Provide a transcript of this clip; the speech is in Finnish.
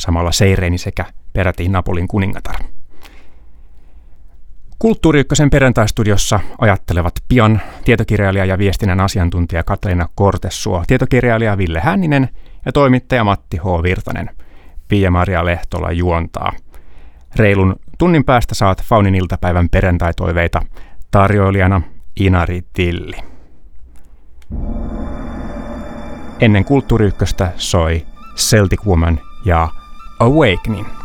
samalla Seireeni sekä peräti Napolin kuningatar. Kulttuuri Ykkösen perjantaistudiossa ajattelevat pian tietokirjailija ja viestinnän asiantuntija Katriina Kortessuo, tietokirjailija Ville Hänninen ja toimittaja Matti H. Virtanen. Pia-Maria Lehtola juontaa. Reilun tunnin päästä saat Faunin iltapäivän perjantaitoiveita, tarjoilijana Inari Tilli. Ennen Kulttuuri Ykköstä soi Celtic Woman ja Awakening.